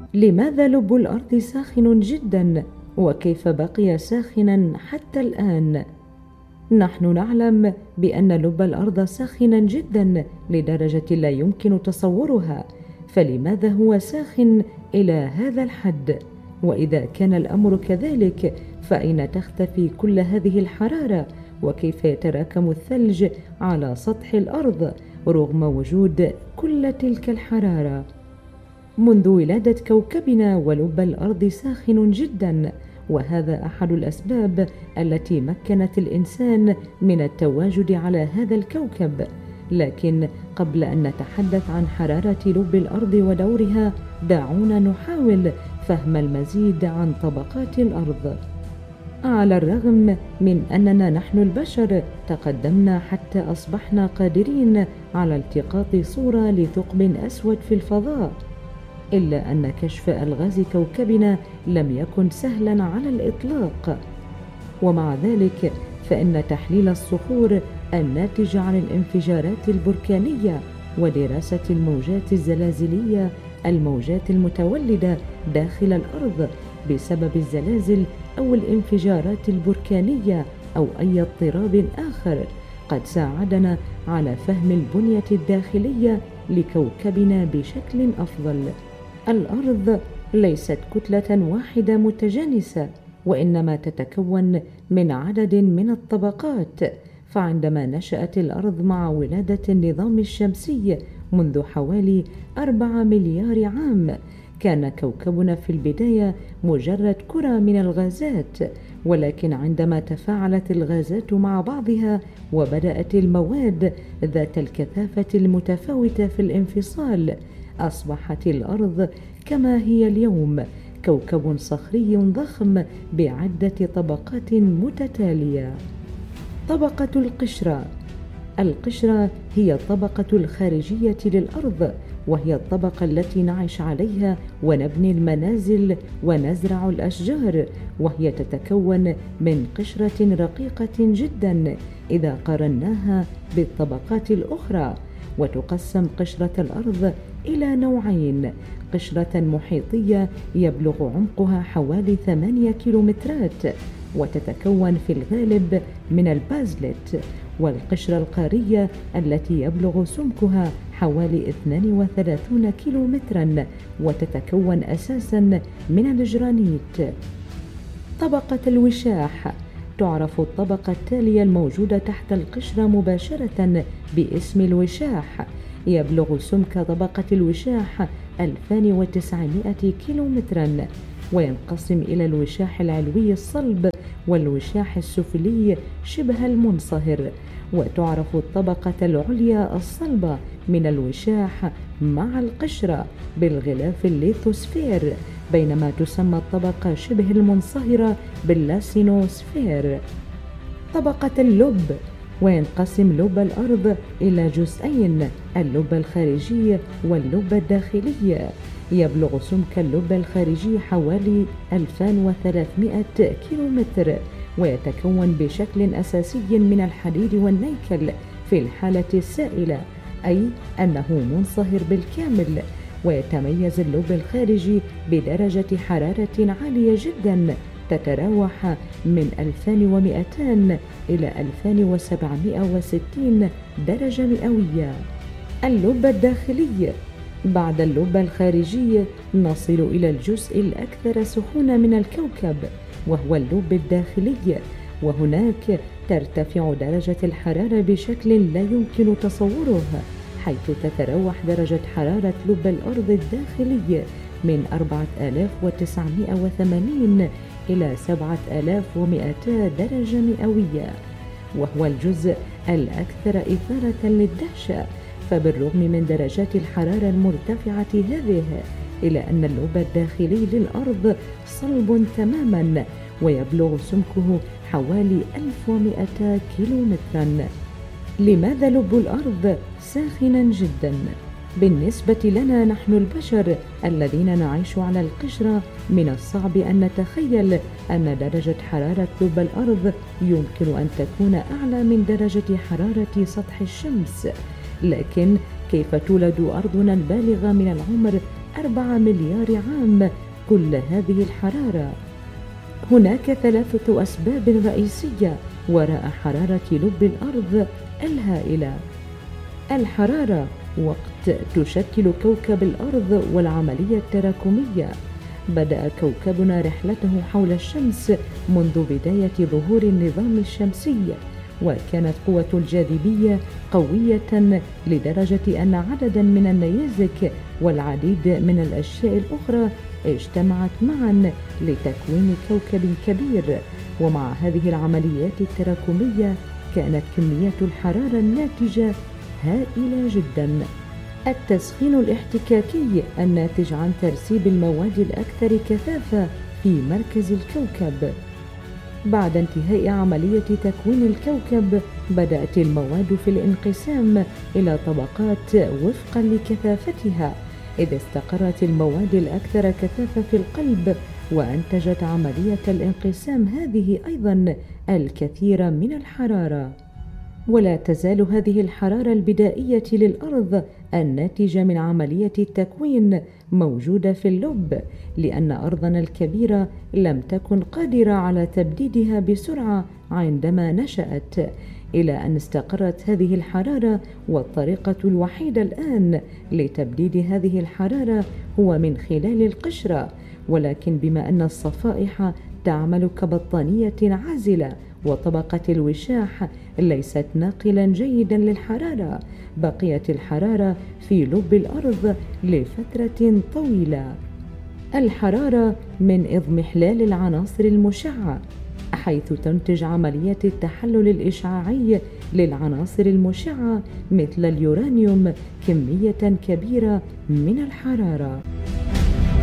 لماذا لب الأرض ساخن جدا؟ وكيف بقي ساخنا حتى الآن؟ نحن نعلم بأن لب الأرض ساخنا جدا لدرجة لا يمكن تصورها، فلماذا هو ساخن إلى هذا الحد؟ وإذا كان الأمر كذلك فأين تختفي كل هذه الحرارة؟ وكيف يتراكم الثلج على سطح الأرض رغم وجود كل تلك الحرارة؟ منذ ولادة كوكبنا ولب الأرض ساخن جدا، وهذا أحد الأسباب التي مكنت الإنسان من التواجد على هذا الكوكب. لكن قبل أن نتحدث عن حرارة لب الأرض ودورها، دعونا نحاول فهم المزيد عن طبقات الأرض. على الرغم من أننا نحن البشر تقدمنا حتى أصبحنا قادرين على التقاط صورة لثقب أسود في الفضاء، إلا أن كشف ألغاز كوكبنا لم يكن سهلا على الإطلاق. ومع ذلك فإن تحليل الصخور الناتجة عن الانفجارات البركانية ودراسة الموجات الزلازلية، الموجات المتولدة داخل الأرض بسبب الزلازل أو الانفجارات البركانية أو أي اضطراب آخر، قد ساعدنا على فهم البنية الداخلية لكوكبنا بشكل أفضل. الأرض ليست كتلة واحدة متجانسة، وإنما تتكون من عدد من الطبقات. فعندما نشأت الأرض مع ولادة النظام الشمسي منذ حوالي 4 مليار عام، كان كوكبنا في البداية مجرد كرة من الغازات، ولكن عندما تفاعلت الغازات مع بعضها وبدأت المواد ذات الكثافة المتفاوتة في الانفصال، أصبحت الأرض كما هي اليوم كوكب صخري ضخم بعدة طبقات متتالية. طبقة القشرة. القشرة هي الطبقة الخارجية للأرض، وهي الطبقة التي نعيش عليها ونبني المنازل ونزرع الأشجار، وهي تتكون من قشرة رقيقة جدا إذا قارناها بالطبقات الأخرى. وتقسم قشرة الأرض إلى نوعين: قشرة محيطية يبلغ عمقها حوالي 8 كيلومترات وتتكون في الغالب من البازلت، والقشرة القارية التي يبلغ سمكها حوالي 32 كيلومترا وتتكون أساسا من الجرانيت. طبقة الوشاح. تعرف الطبقة التالية الموجودة تحت القشرة مباشرة باسم الوشاح. يبلغ سمك طبقة الوشاح 2900 كيلومترا، وينقسم إلى الوشاح العلوي الصلب والوشاح السفلي شبه المنصهر. وتعرف الطبقة العليا الصلبة من الوشاح مع القشرة بالغلاف الليثوسفير، بينما تسمى الطبقة شبه المنصهرة باللاسينوسفير. طبقة اللب. وينقسم لب الأرض إلى جزئين: اللب الخارجي واللب الداخلي. يبلغ سمك اللب الخارجي حوالي 2300 كيلومتر، ويتكون بشكل أساسي من الحديد والنيكل في الحالة السائلة، أي أنه منصهر بالكامل. ويتميز اللب الخارجي بدرجة حرارة عالية جدا تتراوح من 2200 إلى 2760 درجة مئوية. اللب الداخلي. بعد اللب الخارجي نصل إلى الجزء الأكثر سخونة من الكوكب، وهو اللب الداخلي، وهناك ترتفع درجة الحرارة بشكل لا يمكن تصوره، حيث تتراوح درجة حرارة لب الأرض الداخلي من 4980 إلى 7200 درجة مئوية، وهو الجزء الأكثر إثارة للدهشة. فبالرغم من درجات الحرارة المرتفعة هذه، إلا أن اللب الداخلي للأرض صلب تماما، ويبلغ سمكه حوالي 1200 كيلومترا. لماذا لب الأرض ساخنا جدا؟ بالنسبة لنا نحن البشر الذين نعيش على القشرة، من الصعب أن نتخيل أن درجة حرارة لب الأرض يمكن أن تكون أعلى من درجة حرارة سطح الشمس. لكن كيف تولد أرضنا البالغة من العمر 4 مليار عام كل هذه الحرارة. هناك 3 أسباب رئيسية وراء حرارة لب الأرض الهائلة. الحرارة وقت تشكل كوكب الأرض والعملية التراكمية. بدأ كوكبنا رحلته حول الشمس منذ بداية ظهور النظام الشمسي، وكانت قوة الجاذبية قوية لدرجة أن عددا من النيازك والعديد من الأشياء الأخرى اجتمعت معا لتكوين كوكب كبير. ومع هذه العمليات التراكمية كانت كميات الحرارة الناتجة هائلة جدا. التسخين الاحتكاكي الناتج عن ترسيب المواد الأكثر كثافة في مركز الكوكب. بعد انتهاء عملية تكوين الكوكب بدأت المواد في الانقسام إلى طبقات وفقا لكثافتها، إذ استقرت المواد الأكثر كثافة في القلب، وأنتجت عملية الانقسام هذه أيضا الكثير من الحرارة. ولا تزال هذه الحرارة البدائية للأرض الناتجة من عملية التكوين موجودة في اللب، لأن أرضنا الكبيرة لم تكن قادرة على تبديدها بسرعة عندما نشأت، إلى أن استقرت هذه الحرارة. والطريقة الوحيدة الآن لتبديد هذه الحرارة هو من خلال القشرة، ولكن بما أن الصفائح تعمل كبطانية عازلة وطبقة الوشاح ليست ناقلا جيدا للحرارة، بقيت الحرارة في لب الأرض لفترة طويلة. الحرارة من اضمحلال العناصر المشعة، حيث تنتج عملية التحلل الإشعاعي للعناصر المشعة مثل اليورانيوم كمية كبيرة من الحرارة.